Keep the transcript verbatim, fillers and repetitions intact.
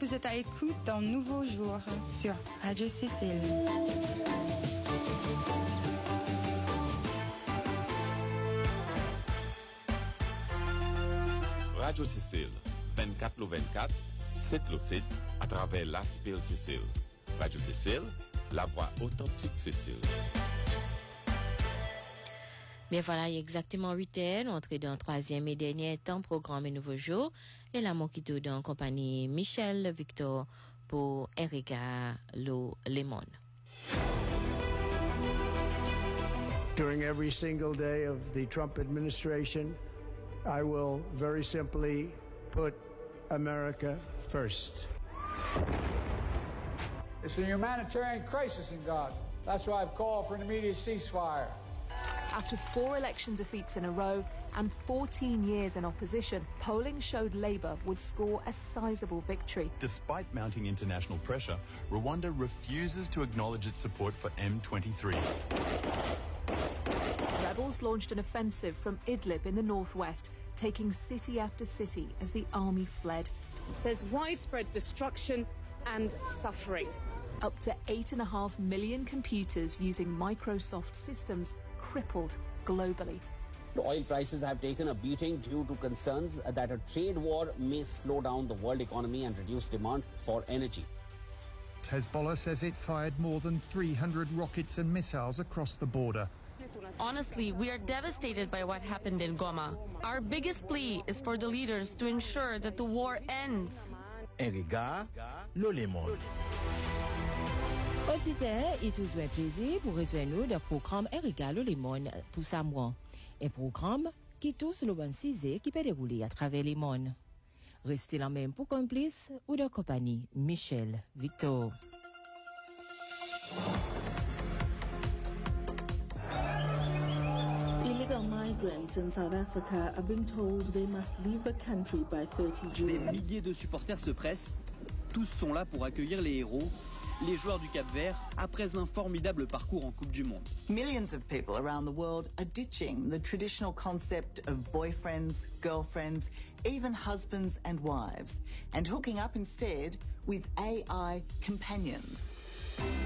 vous êtes à l'écoute d'un nouveau jour sur Radio Cécile. Radio Cécile, vingt-quatre le vingt-quatre, sept le sept, à travers l'Aspil Cécile. Radio Cécile, la voix authentique Cécile. Bien voilà, il y a exactement huit heures, entrée dans le troisième et dernier temps programme et nouveau jour. Et là, mon quito dans compagnie Michel Victor pour Erika Lo Lemon. During every single day of the Trump administration, I will very simply put America first. It's a humanitarian crisis in Gaza. That's why I've called for an immediate ceasefire. After four election defeats in a row and fourteen years in opposition, polling showed Labour would score a sizable victory. Despite mounting international pressure, Rwanda refuses to acknowledge its support for M twenty-three. Rebels launched an offensive from Idlib in the northwest, taking city after city as the army fled. There's widespread destruction and suffering. Up to eight and a half million computers using Microsoft systems crippled globally. Oil prices have taken a beating due to concerns that a trade war may slow down the world economy and reduce demand for energy. Hezbollah says it fired more than three hundred rockets and missiles across the border. Honestly, we are devastated by what happened in Goma. Our biggest plea is for the leaders to ensure that the war ends. Erika Lo Lemon. Auditeurs, il est toujours un plaisir pour rejoindre le programme Erika Lo Lemon pour Samoa. Un programme qui touche le bon sujet qui peut dérouler à travers les mondes. Restez là même pour complice ou de compagnie Michel Victor. Illegal migrants in South Africa are being told they must leave the country by thirty June. Des milliers de supporters se pressent. Tous sont là pour accueillir les héros, les joueurs du Cap-Vert, après un formidable parcours en Coupe du Monde. Millions of people around the world are ditching the traditional concept of boyfriends, girlfriends, even husbands and wives, and hooking up instead with A I companions.